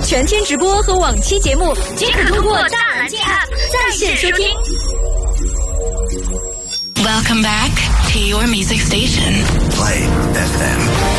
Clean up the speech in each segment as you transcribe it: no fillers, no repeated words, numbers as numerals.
全天直播和往期节目均可通过大蓝鲸 App 在线收听。 Welcome back to your music station. Play FM.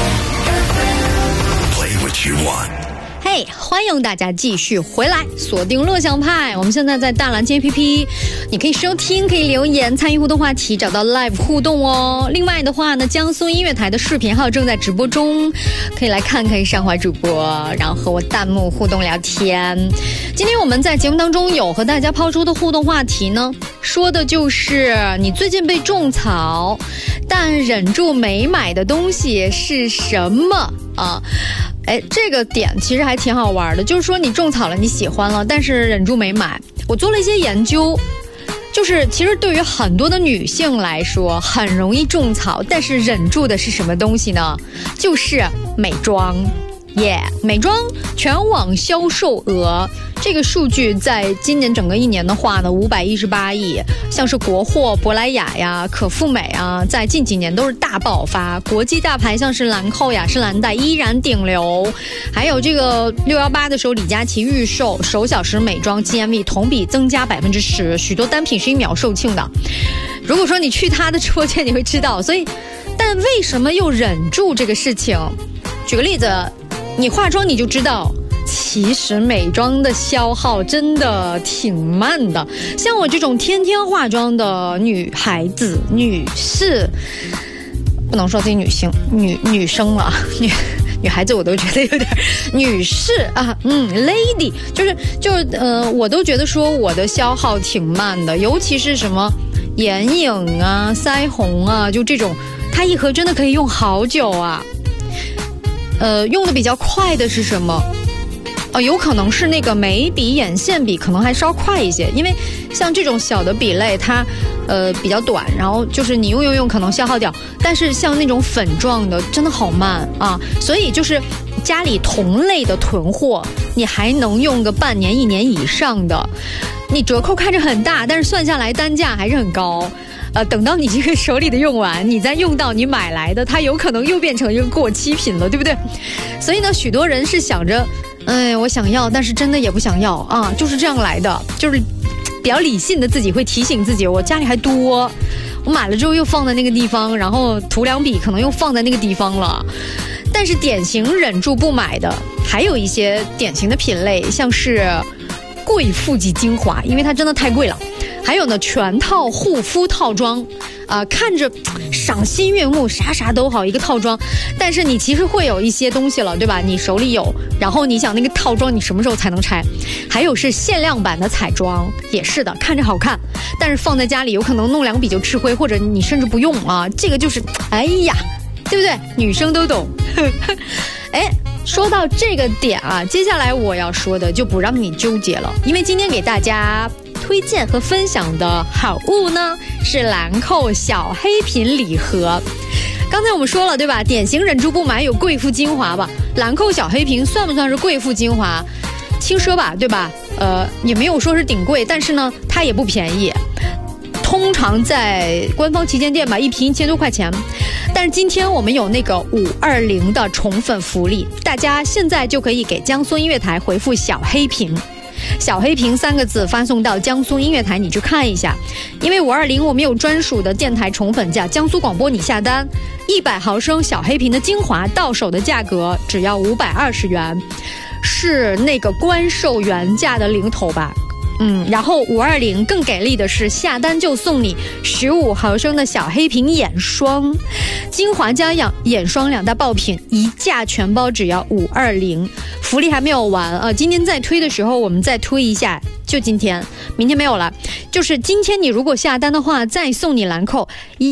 Play what you want. 嘿，欢迎大家继续回来锁定乐享派。我们现在在大蓝鲸 APP， 你可以收听，可以留言，参与互动话题，找到 live 互动哦。另外的话呢，江苏音乐台的视频号正在直播中，可以来看看上怀主播，然后和我弹幕互动聊天。今天我们在节目当中有和大家抛出的互动话题呢，说的就是你最近被种草，但忍住没买的东西是什么啊？这个点其实还挺好玩的，就是说你种草了，你喜欢了，但是忍住没买。我做了一些研究，就是其实对于很多的女性来说，很容易种草，但是忍住的是什么东西呢？就是美妆。美妆全网销售额这个数据在今年整个一年的话呢，518亿，像是国货珀莱雅呀、可复美啊，在近几年都是大爆发。国际大牌像是兰蔻、雅诗兰黛依然顶流，还有这个618的时候，李佳琦预售首小时美妆 GMV 同比增加10%，许多单品是以秒售罄的。如果说你去他的直播间，你会知道。所以，但为什么又忍住这个事情？举个例子。你化妆你就知道，其实美妆的消耗真的挺慢的。像我这种天天化妆的女孩子、女士，不能说自己女性、女生了，女孩子我都觉得有点女士啊，lady 我都觉得说我的消耗挺慢的，尤其是什么眼影啊、腮红啊，就这种，它一盒真的可以用好久啊。用的比较快的是什么？有可能是那个眉笔、眼线笔，可能还稍快一些，因为像这种小的笔类，它比较短，然后就是你用可能消耗掉。但是像那种粉状的，真的好慢啊！所以就是家里同类的囤货，你还能用个半年、1年以上的，你折扣看着很大，但是算下来单价还是很高。等到你这个手里的用完，你再用到你买来的，它有可能又变成一个过期品了，对不对？所以呢，许多人是想着，我想要，但是真的也不想要啊，就是这样来的。就是比较理性的自己会提醒自己，我家里还多，我买了之后又放在那个地方，然后涂两笔可能又放在那个地方了。但是典型忍住不买的，还有一些典型的品类，像是贵妇级精华，因为它真的太贵了。还有呢，全套护肤套装，看着赏心悦目，啥都好一个套装，但是你其实会有一些东西了，对吧？你手里有，然后你想那个套装你什么时候才能拆？还有是限量版的彩妆，也是的，看着好看，但是放在家里有可能弄两笔就吃灰，或者你甚至不用啊，这个就是哎呀，对不对？女生都懂。说到这个点啊，接下来我要说的就不让你纠结了，因为今天给大家推荐和分享的好物呢是兰蔻小黑瓶礼盒。刚才我们说了对吧，典型忍住不买有贵妇精华吧，兰蔻小黑瓶算不算是贵妇精华？轻奢吧，对吧？也没有说是顶贵，但是呢它也不便宜，通常在官方旗舰店吧，一瓶1000多块钱。但是今天我们有那个520的宠粉福利，大家现在就可以给江苏音乐台回复小黑瓶，小黑瓶3个字发送到江苏音乐台，你去看一下。因为520我们有专属的电台宠粉价，江苏广播你下单100毫升小黑瓶的精华，到手的价格只要520元，是那个官售原价的零头吧。然后520更给力的是下单就送你15毫升的小黑瓶眼霜，精华加眼霜2大爆品，一价全包只要520，福利还没有完啊！今天再推的时候我们再推一下，就今天，明天没有了。就是今天你如果下单的话，再送你兰蔻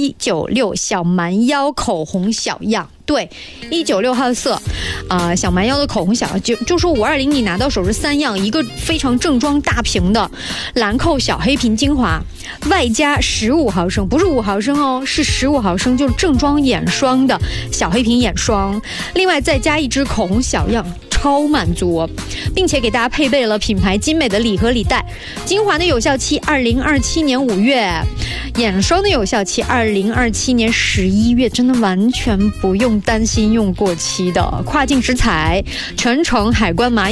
196小蛮腰口红小样。对，196号色，小蛮腰的口红小样，就说520你拿到手是3样，一个非常正装大瓶的兰蔻小黑瓶精华，外加15毫升，不是5毫升哦，是15毫升，就是正装眼霜的小黑瓶眼霜，另外再加一支口红小样，超满足，并且给大家配备了品牌精美的礼盒礼袋。精华的有效期2027年5月，眼霜的有效期2027年11月，真的完全不用担心用过期的。跨境直采，全程海关码